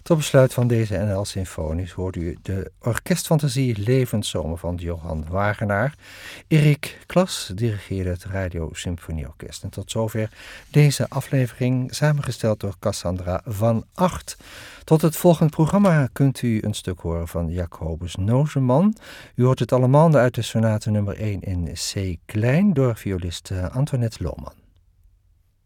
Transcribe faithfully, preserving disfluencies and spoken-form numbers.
Tot besluit van deze N L Symfonisch hoort u de Orkestfantasie Levenszomer van Johan Wagenaar. Erik Klas dirigeerde het Radio Symfonieorkest. En tot zover deze aflevering, samengesteld door Cassandra van Acht. Tot het volgende programma kunt u een stuk horen van Jacobus Nozeman. U hoort het allemaal uit de sonate nummer één in C klein door violist Antoinette Lohman.